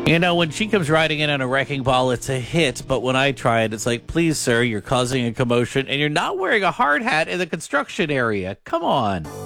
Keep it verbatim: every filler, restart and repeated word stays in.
You know, when she comes riding in on a wrecking ball, it's a hit. But when I try it, it's like, please, sir, you're causing a commotion and you're not wearing a hard hat in the construction area. Come on.